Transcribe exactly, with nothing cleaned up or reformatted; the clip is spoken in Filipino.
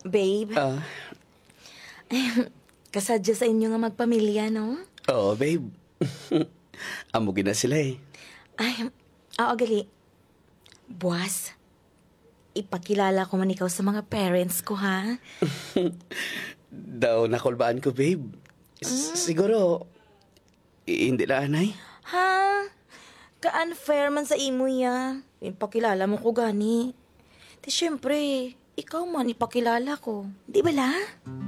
Babe, Ah, kasadya sa inyo nga magpamilya, no? oo, babe. Amugin na sila eh. Ay, oo, gali. Buwas, ipakilala ko man ikaw sa mga parents ko, ha? Daw nakulbaan ko, babe. S- Siguro, i- hindi na, anay. Ha? Ka-unfair man sa imo ya. Ipakilala mo ko gani. Di syempre, ikaw man ipakilala ko. Di ba la?